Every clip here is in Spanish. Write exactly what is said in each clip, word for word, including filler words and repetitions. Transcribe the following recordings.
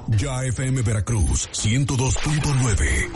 Ya F M Veracruz ciento dos punto nueve.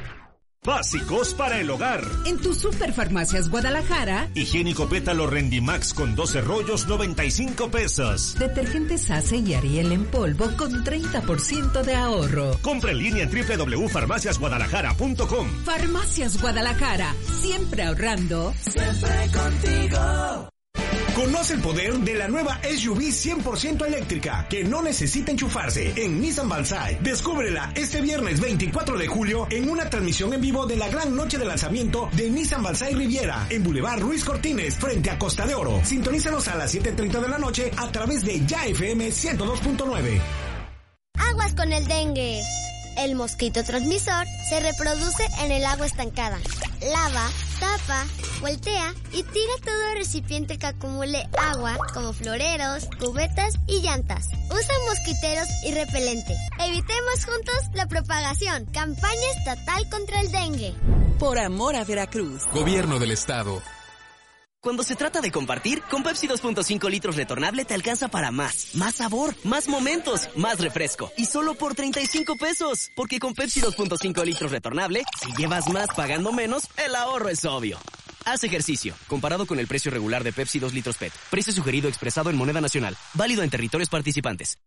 Básicos para el hogar. En tu Superfarmacias Guadalajara. Higiénico Pétalo Rendimax con doce rollos, noventa y cinco pesos. Detergente Sase y Ariel en polvo con treinta por ciento de ahorro. Compra en línea en doble u doble u doble u punto farmacias guadalajara punto com. Farmacias Guadalajara, siempre ahorrando. Siempre contigo. Conoce el poder de la nueva S U V cien por ciento eléctrica que no necesita enchufarse en Nissan Balsai. Descúbrela este viernes veinticuatro de julio en una transmisión en vivo de la gran noche de lanzamiento de Nissan Balsai Riviera en Boulevard Ruiz Cortines frente a Costa de Oro. Sintonízanos a las siete treinta de la noche a través de Ya F M ciento dos punto nueve. Aguas con el dengue. El mosquito transmisor se reproduce en el agua estancada. Lava, tapa, voltea y tira todo recipiente que acumule agua, como floreros, cubetas y llantas. Usa mosquiteros y repelente. Evitemos juntos la propagación. Campaña estatal contra el dengue. Por amor a Veracruz. Gobierno del Estado. Cuando se trata de compartir, con Pepsi dos punto cinco litros retornable te alcanza para más. Más sabor, más momentos, más refresco. Y solo por treinta y cinco pesos. Porque con Pepsi dos punto cinco litros retornable, si llevas más pagando menos, el ahorro es obvio. Haz ejercicio. Comparado con el precio regular de Pepsi dos litros P E T. Precio sugerido expresado en moneda nacional. Válido en territorios participantes.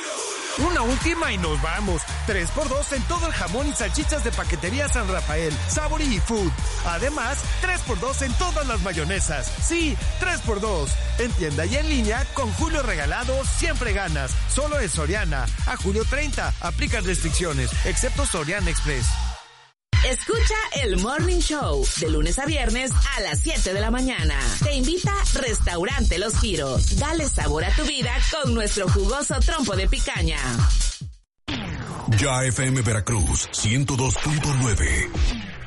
Una última y nos vamos. tres por dos en todo el jamón y salchichas de Paquetería San Rafael, Sabor y Food. Además, tres por dos en todas las mayonesas. Sí, tres por dos. En tienda y en línea, con Julio Regalado, siempre ganas. Solo en Soriana. A julio treinta. Aplican restricciones, excepto Soriana Express. Escucha el Morning Show de lunes a viernes a las siete de la mañana. Te invita Restaurante Los Giros. Dale sabor a tu vida con nuestro jugoso trompo de picaña. Ya F M Veracruz ciento dos punto nueve.